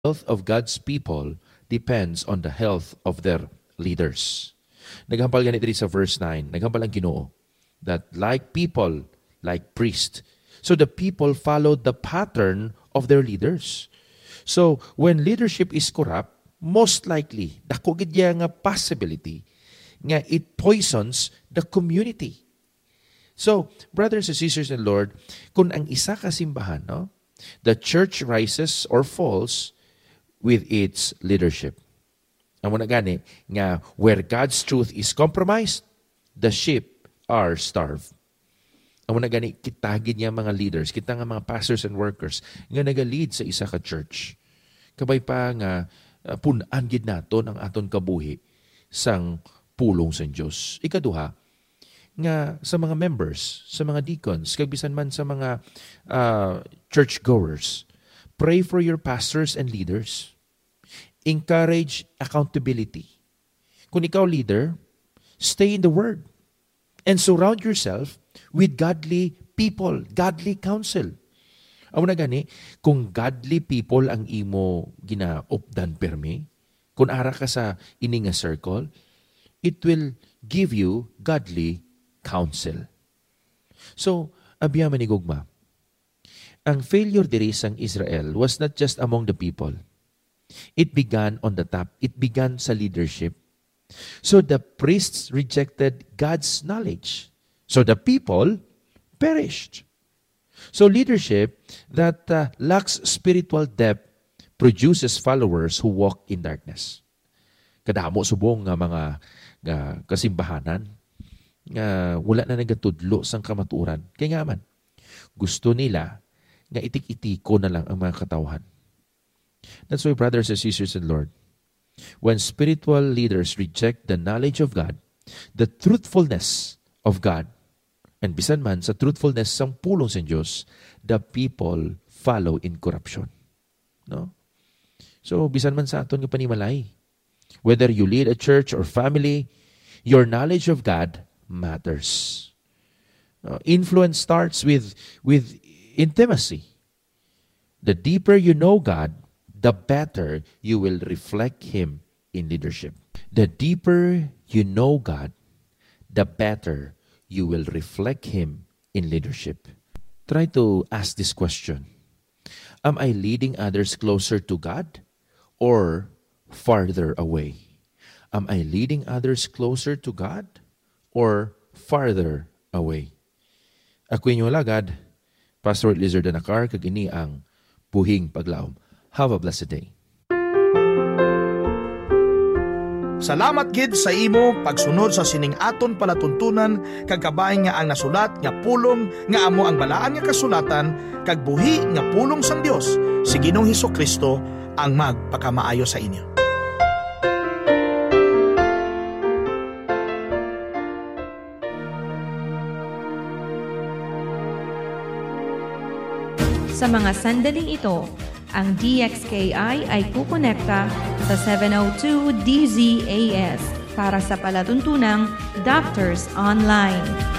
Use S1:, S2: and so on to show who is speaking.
S1: health of God's people depends on the health of their leaders. Naghambal ganito sa verse 9. Naghambal ang Ginoo that like people, like priest. So the people followed the pattern of their leaders. So when leadership is corrupt, most likely, dako gid nga possibility nga it poisons the community. So, brothers and sisters in the Lord, kung ang isa ka simbahan, no, the church rises or falls with its leadership. Amo na gani nga where God's truth is compromised, the sheep are starved. Amo na gani kitagid niya mga leaders, kita nga mga pastors and workers nga naga-lead sa isa ka church. Kabay pa nga punan gid naton ang aton kabuhi sang pulong sa Dios. Ikaduha, nga sa mga members, sa mga deacons, kag bisan man sa mga churchgoers, pray for your pastors and leaders. Encourage accountability. Kung ikaw leader, stay in the Word and surround yourself with godly people, godly counsel. Amo na gani, kung godly people ang imo ginaupdan permi, kung ara ka sa ini nga circle, it will give you godly counsel. So, abiyama ni Gugma, ang failure diri sang Israel was not just among the people. It began on the top. It began sa leadership. So the priests rejected God's knowledge. So the people perished. So leadership that lacks spiritual depth produces followers who walk in darkness. Kadamo subong nga mga kasimbahanan nga wala na nagatudlo sang kamatuoran. Kaya nga man, gusto nila nga itik-itiko na lang ang mga katawhan. That's why, brothers and sisters in Lord, when spiritual leaders reject the knowledge of God, the truthfulness of God, and bisan man sa truthfulness sang pulong sa Diyos, the people follow in corruption. No? So, bisan man sa aton nga panimalay, whether you lead a church or family, your knowledge of God matters. Influence starts with intimacy. The deeper you know God, the better you will reflect Him in leadership. The deeper you know God, the better you will reflect Him in leadership. Try to ask this question. Am I leading others closer to God or farther away? Am I leading others closer to God or farther away? Ako inyong lagad, Pastor Lizard Anacar, kag ini ang Buhing Paglaom. Have a blessed day.
S2: Salamat gid sa imo pagsunod sa sining aton palatuntunan kag kabay nga ang nasulat nga pulong nga amo ang balaan nga kasulatan kag buhi nga pulong sang Dios si Ginoong Hesukristo ang magpakamaayo sa inyo.
S3: Sa mga sandaling ito, ang DXKI ay kukonekta sa 702 DZAS para sa palatuntunang Doctors Online.